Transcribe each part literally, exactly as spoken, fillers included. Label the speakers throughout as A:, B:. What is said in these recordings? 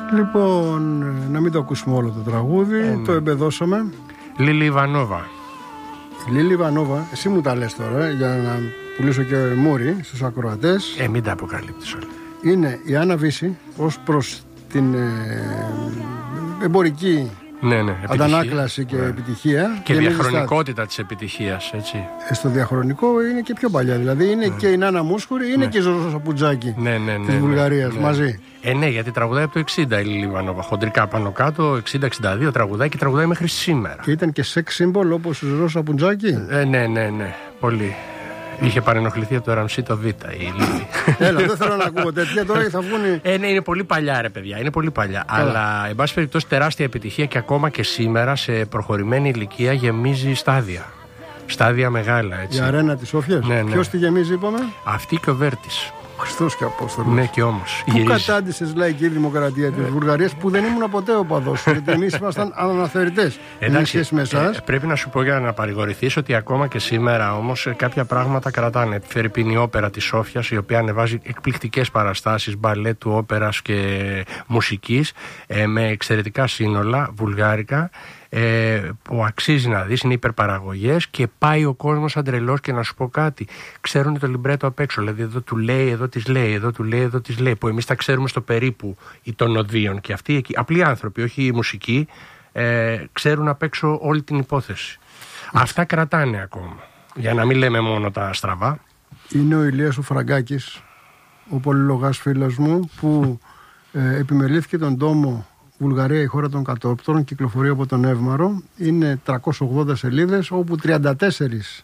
A: Λοιπόν, να μην το ακούσουμε όλο το τραγούδι, ε, το εμπεδώσαμε.
B: Λίλη Ιβανόβα.
A: Λίλη Ιβανόβα, εσύ μου τα λες τώρα, για να πουλήσω και μούρι στους ακροατές.
B: Ε, μην τα αποκαλύπτεις όλα.
A: Είναι η Άννα Βύση ως προς την ε, εμπορική
B: ναι, ναι,
A: αντανάκλαση και ναι. επιτυχία.
B: Και διαχρονικότητα της επιτυχίας, έτσι.
A: Ε, στο διαχρονικό είναι και πιο παλιά. Δηλαδή είναι ναι. και η Νάνα Μούσχουρη, είναι ναι. και η Ζώζο Σαπουτζάκη
B: ναι, ναι, ναι,
A: της Βουλγαρίας ναι. μαζί.
B: Ε, ναι, γιατί τραγουδάει από το εξήντα η Λίλη Ιβανόβα. Χοντρικά πάνω κάτω, εξήντα εξήντα δύο τραγουδάει και τραγουδάει μέχρι σήμερα.
A: Και ήταν και sex symbol όπως η Ζώζο Σαπουτζάκη.
B: Ε, ναι, ναι, ναι. Πολύ. Είχε παρενοχληθεί από το Ραμσί το Β η Λίλη.
A: Έλα, δεν θέλω να ακούω τέτοια. Τώρα θα βγουν.
B: Ε, ναι, είναι πολύ παλιά, ρε παιδιά. Είναι πολύ παλιά. Έλα. Αλλά, εν πάση περιπτώσει, τεράστια επιτυχία και ακόμα και σήμερα σε προχωρημένη ηλικία γεμίζει στάδια. Στάδια μεγάλα, έτσι.
A: Η αρένα της Σόφιας. Ναι, ναι. Ποιος τη γεμίζει, είπαμε.
B: Αυτή και ο Βέρτης.
A: Χριστός και Απόστολος.
B: Ναι, και όμως.
A: Πού κατάντησες λαϊκή δημοκρατία της Βουλγαρίας που δεν ήμουν ποτέ οπαδός σου, γιατί εμείς ήμασταν αναθεωρητές.
B: Εντάξει, με εσάς. Ε, πρέπει να σου πω για να παρηγορηθείς ότι ακόμα και σήμερα όμως κάποια πράγματα κρατάνε. Φερρυπίν η όπερα της Σόφιας, η οποία ανεβάζει εκπληκτικές παραστάσεις μπαλέτου, όπερας και μουσικής ε, με εξαιρετικά σύνολα βουλγάρικα. Ε, που αξίζει να δεις, είναι υπερπαραγωγές και πάει ο κόσμος σαν τρελός. Και να σου πω κάτι, ξέρουν το λιμπρέτο απ' έξω. Δηλαδή εδώ του λέει, εδώ της λέει, εδώ του λέει, εδώ της λέει. Που εμείς τα ξέρουμε στο περίπου ή των οδείων. Και αυτοί εκεί, απλοί άνθρωποι, όχι οι μουσικοί, ε, ξέρουν απ' έξω όλη την υπόθεση. Αυτά κρατάνε ακόμα. Για να μην λέμε μόνο τα στραβά. Είναι
A: ο Ηλίας ο Φραγκάκης, ο πολυλογάς φίλος μου, που ε, επιμελήθηκε τον τόμο Βουλγαρία, η χώρα των κατόπτρων, κυκλοφορεί από τον Εύμαρο. Είναι τριακόσιες ογδόντα σελίδες, όπου τριάντα τέσσερις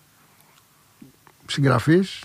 A: συγγραφείς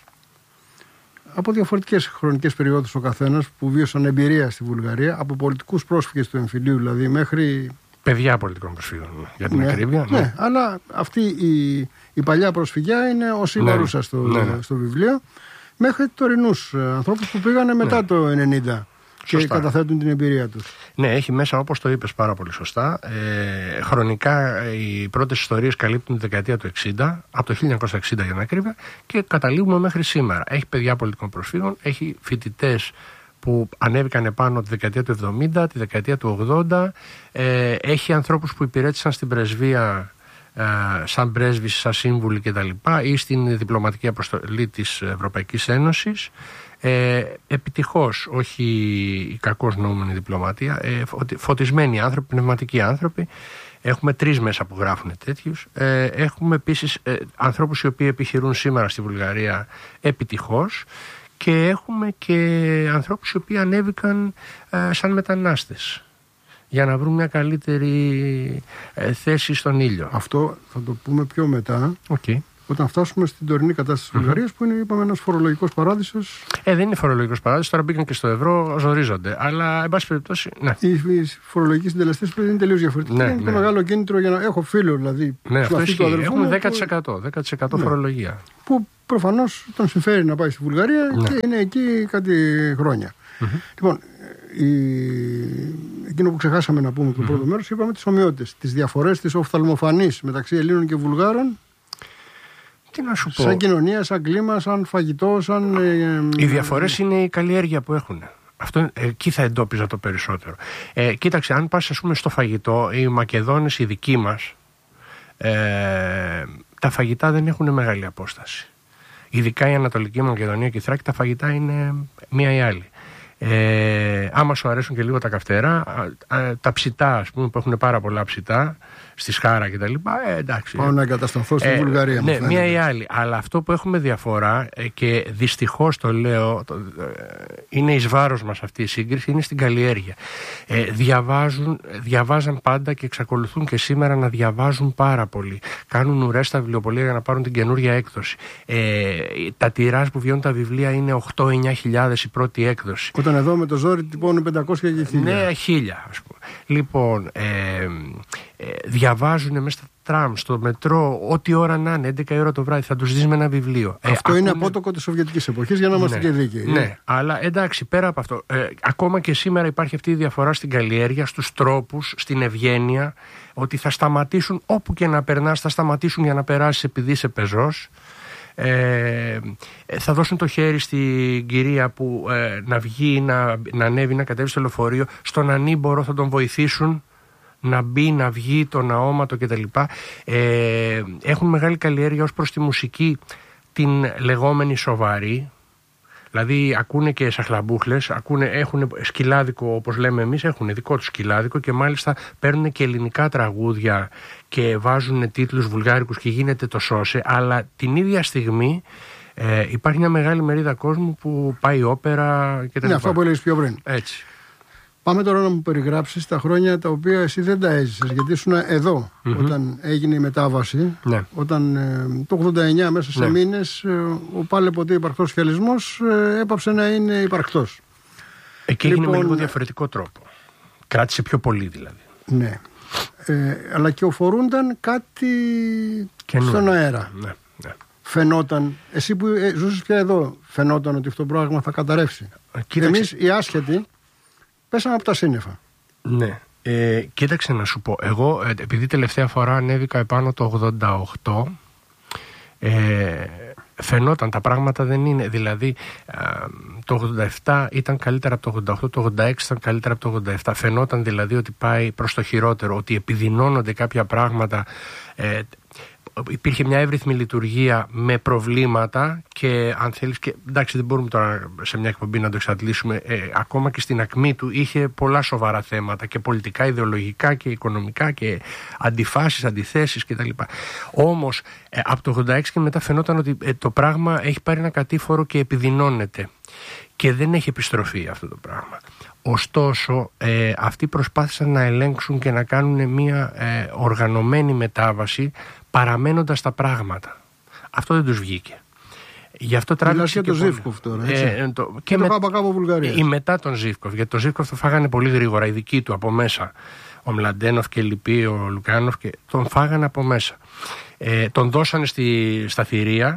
A: από διαφορετικές χρονικές περιόδους ο καθένας που βίωσαν εμπειρία στη Βουλγαρία, από πολιτικούς πρόσφυγες του εμφυλίου δηλαδή μέχρι...
B: Παιδιά πολιτικών προσφύγων, για την
A: ναι,
B: ακρίβεια.
A: Ναι, ναι, αλλά αυτή η, η παλιά προσφυγιά είναι ως η ναι, παρούσα στο, ναι. στο βιβλίο, μέχρι τωρινούς ανθρώπους που πήγανε μετά ναι. το ενενήντα. Και σωστά. Καταθέτουν την εμπειρία τους.
B: Ναι, έχει μέσα, όπως το είπες πάρα πολύ σωστά, ε, χρονικά οι πρώτες ιστορίες καλύπτουν τη δεκαετία του εξήντα, από το χίλια εννιακόσια εξήντα για να ακρίβεια, και καταλήγουμε μέχρι σήμερα. Έχει παιδιά πολιτικών προσφύγων, έχει φοιτητές που ανέβηκαν επάνω τη δεκαετία του εβδομήντα, τη δεκαετία του ογδόντα, ε, έχει ανθρώπους που υπηρέτησαν στην πρεσβεία ε, σαν πρέσβεις, σαν σύμβουλοι κτλ. Ή στην διπλωματική αποστολή της Ευρωπαϊκής Ένωσης. Ε, επιτυχώς, όχι κακώς νοούμενη διπλωματία, ε, φωτισμένοι άνθρωποι, πνευματικοί άνθρωποι. Έχουμε τρεις μέσα που γράφουν τέτοιους. Ε, έχουμε επίσης ε, ανθρώπους οι οποίοι επιχειρούν σήμερα στη Βουλγαρία επιτυχώς, και έχουμε και ανθρώπους οι οποίοι ανέβηκαν ε, σαν μετανάστες για να βρουν μια καλύτερη ε, θέση στον ήλιο.
A: Αυτό θα το πούμε πιο μετά.
B: Okay.
A: Όταν φτάσουμε στην τωρινή κατάσταση της Βουλγαρίας, mm-hmm. που είναι, είπαμε, ένας φορολογικός παράδεισος.
B: Ε, δεν είναι φορολογικός παράδεισος, τώρα μπήκαν και στο ευρώ, ζορίζονται. Αλλά, εν πάση περιπτώσει, ναι.
A: Οι, οι φορολογικοί συντελεστές είναι τελείως διαφορετικοί. Ναι, είναι ναι. το μεγάλο κίνητρο για να έχω φίλο, δηλαδή.
B: Ναι, αυτό ισχύει. Έχουν δέκα τοις εκατό, δέκα τοις εκατό ναι. φορολογία.
A: Που προφανώς τον συμφέρει να πάει στη Βουλγαρία ναι. και είναι εκεί κάτι χρόνια. Mm-hmm. Λοιπόν, η... εκείνο που ξεχάσαμε να πούμε το mm-hmm. πρώτο μέρος, είπαμε τις ομοιότητες, τις διαφορές, τις οφθαλμοφανείς μεταξύ Ελλήνων και Βουλγάρων.
B: Τι να σου πω.
A: Σαν κοινωνία, σαν κλίμα, σαν φαγητό, σαν.
B: Οι διαφορές είναι η καλλιέργεια που έχουν. Αυτό, εκεί θα εντόπιζα το περισσότερο. Ε, κοίταξε, αν πας ας πούμε στο φαγητό, οι Μακεδόνες, οι δικοί μας, ε, τα φαγητά δεν έχουν μεγάλη απόσταση. Ειδικά η Ανατολική Μακεδονία και η Θράκη, τα φαγητά είναι μία ή άλλη. Ε, άμα σου αρέσουν και λίγο τα καυτέρα, τα ψητά, ας πούμε, που έχουν πάρα πολλά ψητά στη Σχάρα και τα λοιπά, ε, εντάξει.
A: Πάω να εγκατασταθώ στη ε, Βουλγαρία.
B: Ναι, μία ή άλλη. Αλλά αυτό που έχουμε διαφορά, ε, και δυστυχώς το λέω, το, ε, είναι εις βάρος μας αυτή η σύγκριση, είναι στην καλλιέργεια. Ε, διαβάζουν, διαβάζαν πάντα και εξακολουθούν και σήμερα να διαβάζουν πάρα πολύ. Κάνουν ουρές στα βιβλιοπωλεία για να πάρουν την καινούργια έκδοση. Ε, τα τυράζ που βγαίνουν τα βιβλία είναι οκτώ με εννιά χιλιάδες η πρώτη έκδοση.
A: Όταν εδώ με το ζόρι τυπώνουν πεντακόσια και χίλια.
B: Ναι, χίλια, ας πούμε. Λοιπόν, ε, ε, διαβάζουν μέσα στα τραμ, στο μετρό, ό,τι ώρα να είναι, έντεκα η ώρα το βράδυ, θα τους δεις με ένα βιβλίο.
A: Αυτό
B: ε,
A: είναι
B: ακούνε...
A: απότοκο της Σοβιετικής εποχής, για να είμαστε
B: ναι,
A: και δίκαιοι.
B: Ναι, αλλά εντάξει, πέρα από αυτό, ε, ακόμα και σήμερα υπάρχει αυτή η διαφορά στην καλλιέργεια, στους τρόπους, στην ευγένεια, ότι θα σταματήσουν, όπου και να περνάς, θα σταματήσουν για να περάσεις επειδή είσαι πεζός. Ε, θα δώσουν το χέρι στην κυρία που ε, να βγει, να, να ανέβει, να κατέβει στο λεωφορείο. Στον ανήμπορο θα τον βοηθήσουν να μπει, να βγει, τον αόματο κτλ. Ε, έχουν μεγάλη καλλιέργεια ως προς τη μουσική, την λεγόμενη σοβαρή. Δηλαδή ακούνε και σαχλαμπούχλες, ακούνε, έχουν σκυλάδικο όπως λέμε εμείς, έχουν δικό τους σκυλάδικο και μάλιστα παίρνουν και ελληνικά τραγούδια και βάζουν τίτλους βουλγάρικους και γίνεται το σώσε, αλλά την ίδια στιγμή ε, υπάρχει μια μεγάλη μερίδα κόσμου που πάει όπερα κτλ.
A: Ναι, αυτό που έλεγες πιο πριν.
B: Έτσι.
A: Πάμε τώρα να μου περιγράψεις τα χρόνια τα οποία εσύ δεν τα έζησες, γιατί ήσουν εδώ mm-hmm. όταν έγινε η μετάβαση. Ναι. Όταν ε, το ογδόντα εννιά μέσα σε ναι. μήνες ε, ο πάλι ποτέ υπαρκτός σοσιαλισμός ε, έπαψε να είναι υπαρκτός.
B: Εκεί λοιπόν, έγινε με λίγο διαφορετικό τρόπο. Κράτησε πιο πολύ δηλαδή.
A: Ναι. Ε, αλλά και οφορούνταν κάτι καινούριο στον αέρα. Ναι. Ναι. Φαινόταν, εσύ που ε, ζούσες πια εδώ, φαινόταν ότι αυτό το πράγμα θα καταρρεύσει. Κοίταξε. Εμείς οι άσχετοι πέσαμε από τα σύννεφα.
B: Ναι. Ε, κοίταξε να σου πω. Εγώ, ε, επειδή τελευταία φορά ανέβηκα επάνω το ογδόντα οκτώ, ε, φαινόταν, τα πράγματα δεν είναι. Δηλαδή, ε, το ογδόντα επτά ήταν καλύτερα από το ογδόντα οκτώ, το ογδόντα έξι ήταν καλύτερα από το ογδόντα επτά. Φαινόταν δηλαδή ότι πάει προς το χειρότερο, ότι επιδεινώνονται κάποια πράγματα. Ε, Υπήρχε μια εύρυθμη λειτουργία με προβλήματα και αν θέλεις και εντάξει δεν μπορούμε τώρα σε μια εκπομπή να το εξαντλήσουμε, ε, ακόμα και στην ακμή του είχε πολλά σοβαρά θέματα και πολιτικά, ιδεολογικά και οικονομικά και αντιφάσεις, αντιθέσεις κτλ. Όμως ε, από το ογδόντα έξι και μετά φαινόταν ότι ε, το πράγμα έχει πάρει ένα κατήφορο και επιδεινώνεται και δεν έχει επιστροφή αυτό το πράγμα. Ωστόσο, ε, αυτοί προσπάθησαν να ελέγξουν και να κάνουν μια ε, οργανωμένη μετάβαση παραμένοντας τα πράγματα. Αυτό δεν τους βγήκε. Γι' αυτό τράβηξε
A: και, και το Ζίβκοφ τώρα, έτσι. Ε, το, και, και με, το κάπου Βουλγαρίας.
B: Ή μετά τον Ζίβκοφ, γιατί το Ζίβκοφ το φάγανε πολύ γρήγορα, οι δικοί του από μέσα. Ο Μλαντένοφ και λοιποί, ο Λουκάνοφ, και τον φάγανε από μέσα. Ε, τον δώσανε στη, στα θηρία,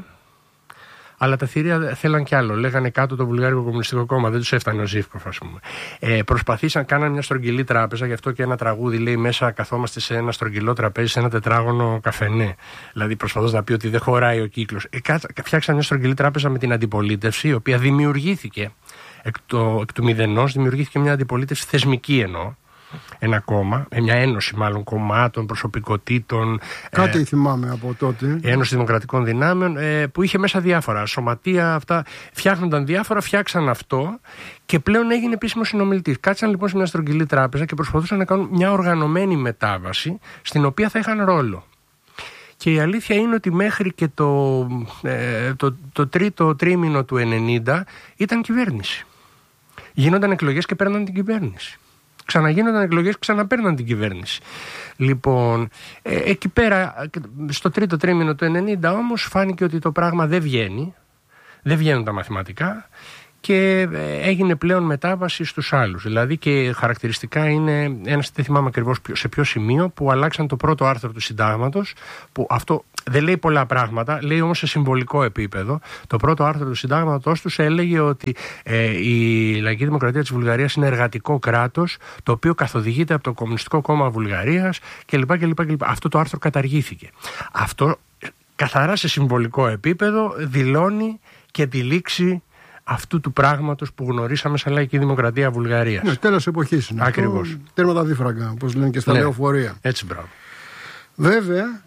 B: αλλά τα θηρία θέλαν κι άλλο. Λέγανε κάτω το Βουλγάρικο Κομμουνιστικό Κόμμα, δεν τους έφτανε ο Ζίβκοφ, ας πούμε. Ε, προσπαθήσαν, κάνανε μια στρογγυλή τράπεζα, γι' αυτό και ένα τραγούδι λέει μέσα καθόμαστε σε ένα στρογγυλό τραπέζι, σε ένα τετράγωνο καφενέ. Δηλαδή προσπαθώντας να πει ότι δεν χωράει ο κύκλος. Ε, φτιάξαν μια στρογγυλή τράπεζα με την αντιπολίτευση, η οποία δημιουργήθηκε εκ, το, εκ του μηδενός, δημιουργήθηκε μια αντιπολίτευση θεσμική εννοώ. Ένα κόμμα, μια ένωση μάλλον κομμάτων, προσωπικότητων.
A: Κάτι ε, θυμάμαι από τότε.
B: Ένωση Δημοκρατικών Δυνάμεων, ε, που είχε μέσα διάφορα σωματεία, αυτά. Φτιάχνονταν διάφορα, φτιάξαν αυτό και πλέον έγινε επίσημο συνομιλητής. Κάτσαν λοιπόν σε μια στρογγυλή τράπεζα και προσπαθούσαν να κάνουν μια οργανωμένη μετάβαση, στην οποία θα είχαν ρόλο. Και η αλήθεια είναι ότι μέχρι και το, ε, το, το τρίτο τρίμηνο του ενενήντα ήταν κυβέρνηση. Γίνονταν εκλογές και παίρναν την κυβέρνηση. Ξαναγίνονταν εκλογές, ξαναπαίρναν την κυβέρνηση. Λοιπόν, ε, εκεί πέρα, στο τρίτο τρίμηνο του ενενήντα όμως, φάνηκε ότι το πράγμα δεν βγαίνει, δεν βγαίνουν τα μαθηματικά και έγινε πλέον μετάβαση στους άλλους. Δηλαδή και χαρακτηριστικά είναι, ένας, δεν θυμάμαι ακριβώς σε ποιο σημείο, που αλλάξαν το πρώτο άρθρο του συντάγματος, που αυτό δεν λέει πολλά πράγματα, λέει όμως σε συμβολικό επίπεδο. Το πρώτο άρθρο του συντάγματος τους έλεγε ότι ε, η Λαϊκή Δημοκρατία της Βουλγαρίας είναι εργατικό κράτος, το οποίο καθοδηγείται από το Κομμουνιστικό Κόμμα Βουλγαρίας κλπ. κλπ, κλπ. Αυτό το άρθρο καταργήθηκε. Αυτό καθαρά σε συμβολικό επίπεδο δηλώνει και τη λήξη αυτού του πράγματος που γνωρίσαμε σαν Λαϊκή Δημοκρατία Βουλγαρίας.
A: Ναι, τέλος εποχής είναι.
B: Ακριβώς.
A: Τέρμα τα δίφραγκα, όπως λένε και στα ναι, λεωφορεία.
B: Έτσι, μπράβο.
A: Βέβαια,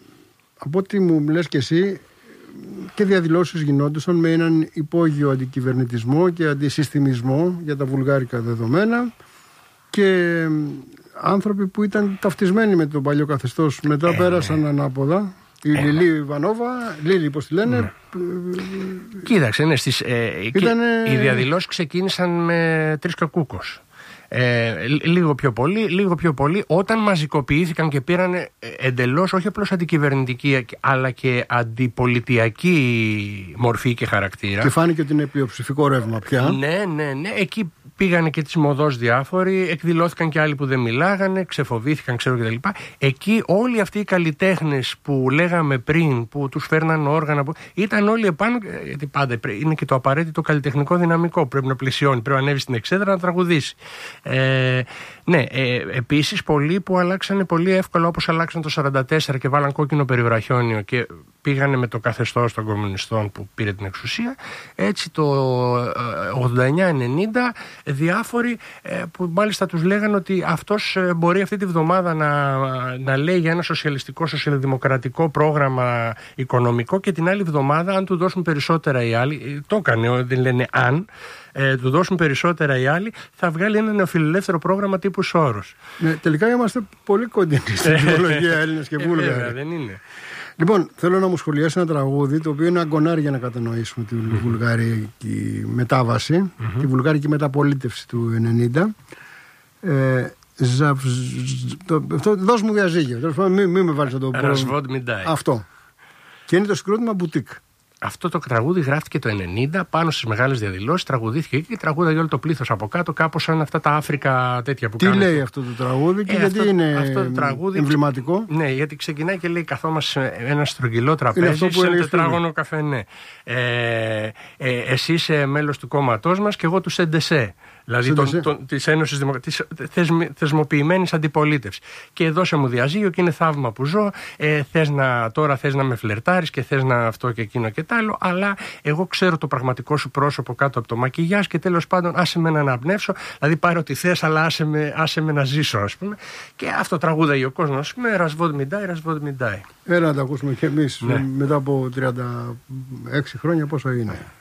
A: από ό,τι μου λες και εσύ, και διαδηλώσεις γινόντουσαν με έναν υπόγειο αντικυβερνητισμό και αντισυστημισμό για τα βουλγάρικα δεδομένα και άνθρωποι που ήταν ταυτισμένοι με το παλιό καθεστώς μετά ε, πέρασαν ναι. ανάποδα. Η ε, Λιλή Ιβανόβα, Λίλη πώς τη λένε. Ναι.
B: Κοίταξε, ναι, στις, ε, Ήτανε... οι διαδηλώσεις ξεκίνησαν με Τρίσκα Κούκος. Ε, λίγο πιο πολύ, λίγο πιο πολύ όταν μαζικοποιήθηκαν και πήραν εντελώς όχι απλώς αντικυβερνητική αλλά και αντιπολιτιακή μορφή και χαρακτήρα.
A: Και φάνηκε ότι είναι πλειοψηφικό ρεύμα πια.
B: Ναι, ναι, ναι. Εκεί πήγανε και τις μοδός διάφοροι, εκδηλώθηκαν και άλλοι που δεν μιλάγανε, ξεφοβήθηκαν, ξέρω κτλ. Εκεί όλοι αυτοί οι καλλιτέχνες που λέγαμε πριν, που τους φέρναν όργανα, που ήταν όλοι επάνω, γιατί πάντα είναι και το απαραίτητο καλλιτεχνικό δυναμικό. Πρέπει να πλησιώνει, πρέπει να ανέβει στην εξέδρα να τραγουδήσει. Ε, Ναι, ε, επίσης πολλοί που αλλάξανε πολύ εύκολα, όπως αλλάξαν το σαράντα τέσσερα και βάλαν κόκκινο περιβραχιόνιο και πήγανε με το καθεστώς των κομμουνιστών που πήρε την εξουσία. Έτσι το ογδόντα εννιά ενενήντα διάφοροι ε, που μάλιστα τους λέγανε ότι αυτός μπορεί αυτή τη βδομάδα να, να λέει για ένα σοσιαλιστικό, σοσιαλδημοκρατικό πρόγραμμα οικονομικό και την άλλη βδομάδα αν του δώσουν περισσότερα οι άλλοι, το έκανε, δεν λένε αν, ε, του δώσουν περισσότερα οι άλλοι, θα βγάλει ένα νεοφιλελεύθερο πρόγραμμα τύπου Σόρος.
A: Ναι, τελικά είμαστε πολύ κοντινοί στην ιδεολογία Έλληνες και Βούλγαροι.
B: Ε, δεν είναι.
A: Λοιπόν, θέλω να μου σχολιάσει ένα τραγούδι το οποίο είναι αγκονάρι για να κατανοήσουμε τη mm-hmm. βουλγαρική μετάβαση, mm-hmm. τη βουλγαρική μεταπολίτευση του ενενήντα. Ε, ζα, το, αυτό, δώσ' μου διαζύγιο. Μην μη με βάλεις να το πω.
B: Ρασβόντ Μιντάι.
A: Αυτό. Και είναι το συγκρότημα Μπουτίκ.
B: Αυτό το τραγούδι γράφτηκε το ενενήντα πάνω στις μεγάλες διαδηλώσεις, τραγουδήθηκε και τραγούδαγε όλο το πλήθος από κάτω, κάπως σαν αυτά τα Αφρικα τέτοια που κάνουν.
A: Τι λέει αυτό το τραγούδι και ε, γιατί αυτό, είναι αυτό το τραγούδι, εμβληματικό?
B: Ναι, γιατί ξεκινάει και λέει καθόμαστε σε ένα στρογγυλό τραπέζι σε ένα τετράγωνο καφενέ. Ε, ε, εσύ είσαι μέλος του κόμματός μας και εγώ του ΣΕΝΤΕΣΕ. Δηλαδή τον, τον, της Ένωσης της θεσμ, θεσμοποιημένης αντιπολίτευσης. Και δώσε μου διαζύγιο και είναι θαύμα που ζω. Ε, θες να, τώρα θες να με φλερτάρεις και θες να αυτό και εκείνο και τ' άλλο. Αλλά εγώ ξέρω το πραγματικό σου πρόσωπο κάτω από το μακιγιάζ και τέλος πάντων άσε με να αναπνεύσω. Δηλαδή πάρε ό,τι θες, αλλά άσε με, άσε με να ζήσω, ας πούμε. Και αυτό τραγούδαγε ο κόσμος, ας πούμε. Ρασβόντ Μιντάι, Ρασβόντ Μιντάι.
A: Έλα να τα ακούσουμε κι εμείς ναι. μετά από τριάντα έξι χρόνια, πόσο είναι.